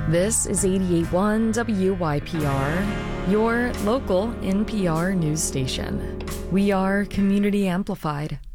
This is 88.1 WYPR, your local NPR news station. We are community amplified.